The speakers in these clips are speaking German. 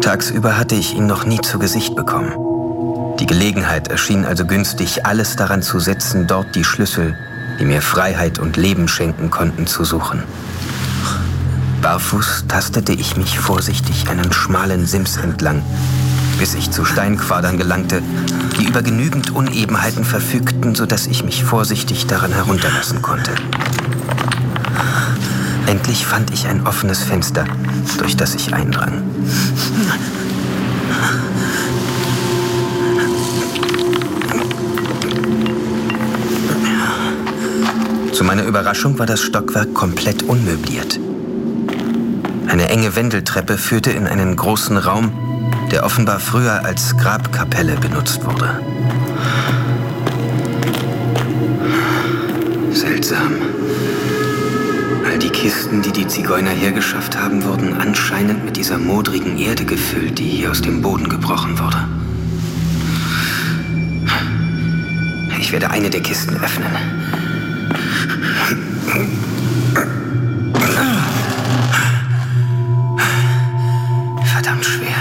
Tagsüber hatte ich ihn noch nie zu Gesicht bekommen. Die Gelegenheit erschien also günstig, alles daran zu setzen, dort die Schlüssel, die mir Freiheit und Leben schenken konnten, zu suchen. Barfuß tastete ich mich vorsichtig einen schmalen Sims entlang, bis ich zu Steinquadern gelangte, die über genügend Unebenheiten verfügten, sodass ich mich vorsichtig daran herunterlassen konnte. Endlich fand ich ein offenes Fenster, durch das ich eindrang. Zu meiner Überraschung war das Stockwerk komplett unmöbliert. Eine enge Wendeltreppe führte in einen großen Raum, der offenbar früher als Grabkapelle benutzt wurde. Seltsam. All die Kisten, die die Zigeuner hergeschafft haben, wurden anscheinend mit dieser modrigen Erde gefüllt, die hier aus dem Boden gebrochen wurde. Ich werde eine der Kisten öffnen. Verdammt schwer.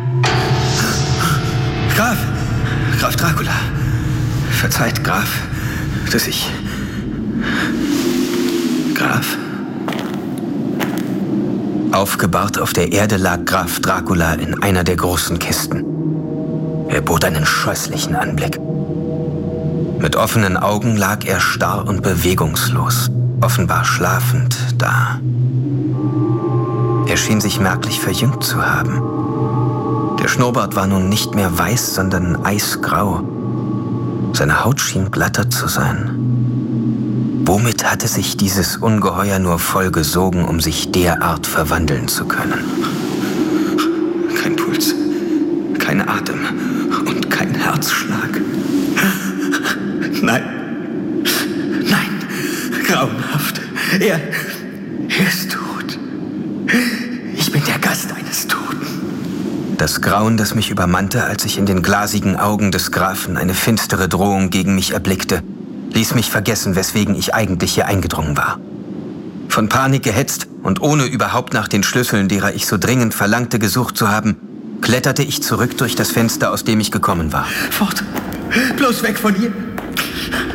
Graf Dracula. Verzeiht, Graf, dass ich... Graf? Aufgebahrt auf der Erde lag Graf Dracula in einer der großen Kisten. Er bot einen scheußlichen Anblick. Mit offenen Augen lag er starr und bewegungslos, offenbar schlafend da. Er schien sich merklich verjüngt zu haben. Der Schnurrbart war nun nicht mehr weiß, sondern eisgrau. Seine Haut schien glatter zu sein. Womit hatte sich dieses Ungeheuer nur vollgesogen, um sich derart verwandeln zu können? Kein Puls, kein Atem und kein Herzschlag. Nein, grauenhaft. Er ist tot. Ich bin der Gast eines Toten. Das Grauen, das mich übermannte, als ich in den glasigen Augen des Grafen eine finstere Drohung gegen mich erblickte, ließ mich vergessen, weswegen ich eigentlich hier eingedrungen war. Von Panik gehetzt und ohne überhaupt nach den Schlüsseln, derer ich so dringend verlangte, gesucht zu haben, kletterte ich zurück durch das Fenster, aus dem ich gekommen war. Fort! Bloß weg von hier!